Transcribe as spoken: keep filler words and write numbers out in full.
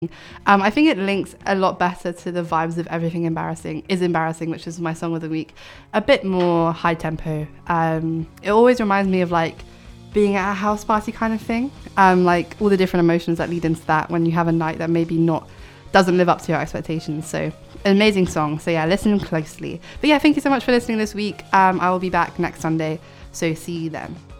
Um, I think it links a lot better to the vibes of Everything Embarrassing is Embarrassing, which is my song of the week. A bit more high tempo. Um, it always reminds me of like being at a house party kind of thing. Um, like all the different emotions that lead into that when you have a night that maybe not doesn't live up to your expectations. So an amazing song. So yeah, listen closely. But yeah, thank you so much for listening this week. Um, I will be back next Sunday. So see you then.